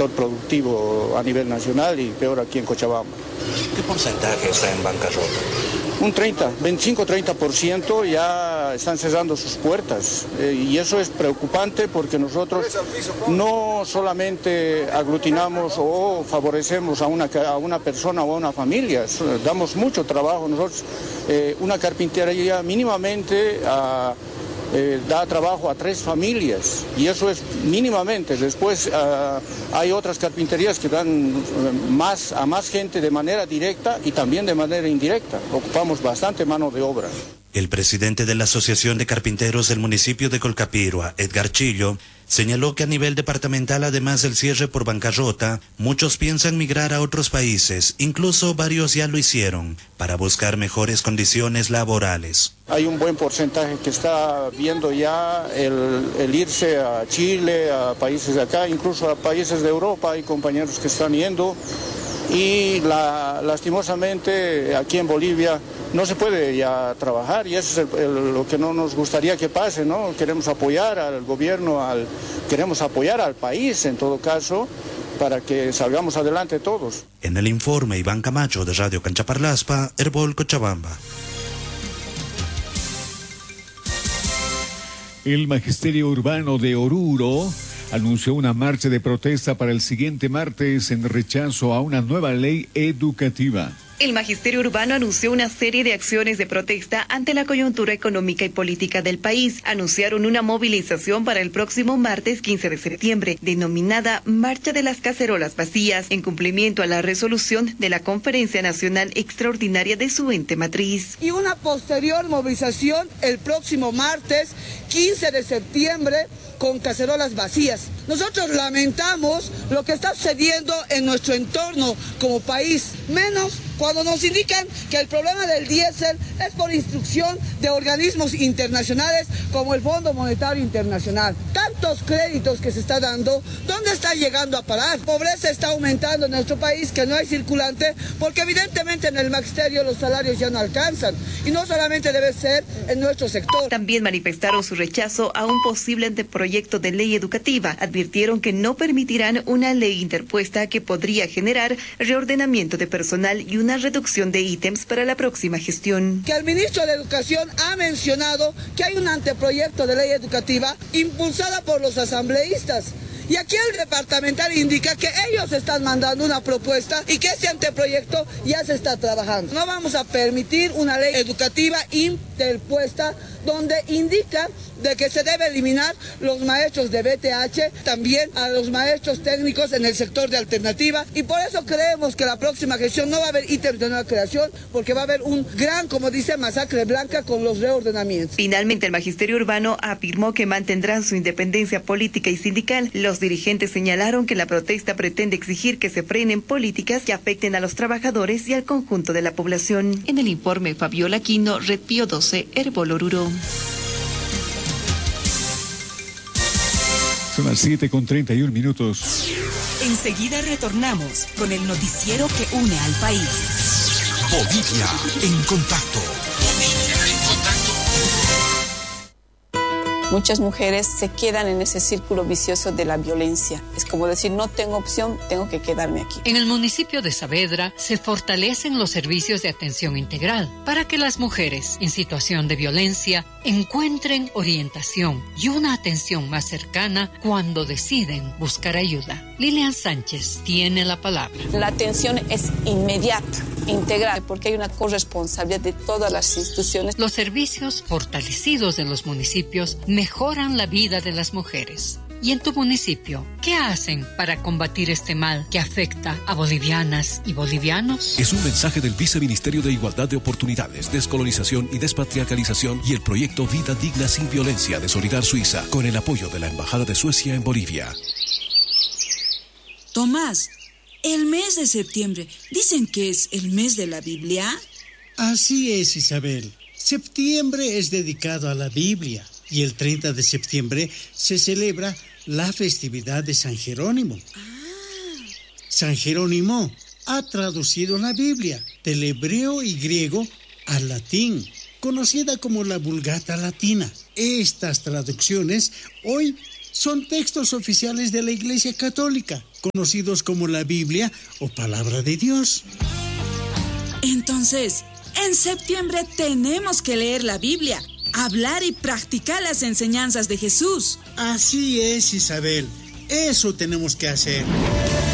sector productivo a nivel nacional y peor aquí en Cochabamba. ¿Qué porcentaje está en bancarrota? Un 25-30% ya están cerrando sus puertas y eso es preocupante porque nosotros no solamente aglutinamos o favorecemos a una persona o a una familia, damos mucho trabajo. Nosotros, una carpintería mínimamente da trabajo a 3 familias y eso es mínimamente. Después hay otras carpinterías que dan a más gente de manera directa y también de manera indirecta. Ocupamos bastante mano de obra. El presidente de la Asociación de Carpinteros del municipio de Colcapirua, Edgar Chillo, señaló que a nivel departamental, además del cierre por bancarrota, muchos piensan migrar a otros países, incluso varios ya lo hicieron, para buscar mejores condiciones laborales. Hay un buen porcentaje que está viendo ya el irse a Chile, a países de acá, incluso a países de Europa, hay compañeros que están yendo y lastimosamente aquí en Bolivia no se puede ya trabajar y eso es lo que no nos gustaría que pase, ¿no? Queremos apoyar al gobierno, queremos apoyar al país en todo caso para que salgamos adelante todos. En el informe, Iván Camacho de Radio Canchaparlaspa, Herbol, Cochabamba. El Magisterio Urbano de Oruro anunció una marcha de protesta para el siguiente martes en rechazo a una nueva ley educativa. El Magisterio Urbano anunció una serie de acciones de protesta ante la coyuntura económica y política del país. Anunciaron una movilización para el próximo martes 15 de septiembre, denominada Marcha de las Cacerolas Vacías, en cumplimiento a la resolución de la Conferencia Nacional Extraordinaria de su ente matriz. Y una posterior movilización el próximo martes 15 de septiembre con cacerolas vacías. Nosotros lamentamos lo que está sucediendo en nuestro entorno como país, menos cuando nos indican que el problema del diésel es por instrucción de organismos internacionales como el Fondo Monetario Internacional. Tantos créditos que se está dando, ¿dónde está llegando a parar? La pobreza está aumentando en nuestro país, que no hay circulante, porque evidentemente en el magisterio los salarios ya no alcanzan. Y no solamente debe ser en nuestro sector. También manifestaron su rechazo a un posible anteproyecto de ley educativa. Advirtieron que no permitirán una ley interpuesta que podría generar reordenamiento de personal y una reducción de ítems para la próxima gestión. Que el ministro de Educación ha mencionado que hay un anteproyecto de ley educativa impulsada por los asambleístas. Y aquí el departamental indica que ellos están mandando una propuesta y que ese anteproyecto ya se está trabajando. No vamos a permitir una ley educativa interpuesta donde indica de que se debe eliminar los maestros de BTH, también a los maestros técnicos en el sector de alternativa, y por eso creemos que la próxima gestión no va a haber ítems de nueva creación, porque va a haber un gran, como dice, masacre blanca con los reordenamientos. Finalmente, el Magisterio Urbano afirmó que mantendrán su independencia política y sindical. Los dirigentes señalaron que la protesta pretende exigir que se frenen políticas que afecten a los trabajadores y al conjunto de la población. En el informe, Fabiola Quino, Red Pío 12, Herbol Oruro. Son las 7:31. Enseguida retornamos con el noticiero que une al país. Bolivia en contacto. Muchas mujeres se quedan en ese círculo vicioso de la violencia. Es como decir, no tengo opción, tengo que quedarme aquí. En el municipio de Saavedra se fortalecen los servicios de atención integral para que las mujeres en situación de violencia encuentren orientación y una atención más cercana cuando deciden buscar ayuda. Lilian Sánchez tiene la palabra. La atención es inmediata, integral, porque hay una corresponsabilidad de todas las instituciones. Los servicios fortalecidos en los municipios mejoran la vida de las mujeres. ¿Y en tu municipio, qué hacen para combatir este mal que afecta a bolivianas y bolivianos? Es un mensaje del Viceministerio de Igualdad de Oportunidades, Descolonización y Despatriarcalización y el proyecto Vida Digna Sin Violencia de Solidar Suiza, con el apoyo de la Embajada de Suecia en Bolivia. Tomás, el mes de septiembre, ¿dicen que es el mes de la Biblia? Así es, Isabel. Septiembre es dedicado a la Biblia y el 30 de septiembre se celebra la festividad de San Jerónimo. San Jerónimo ha traducido la Biblia del hebreo y griego al latín, conocida como la Vulgata Latina. Estas traducciones hoy son textos oficiales de la Iglesia Católica conocidos como la Biblia o Palabra de Dios. Entonces, en septiembre tenemos que leer la Biblia, hablar y practicar las enseñanzas de Jesús. Así es, Isabel. Eso tenemos que hacer.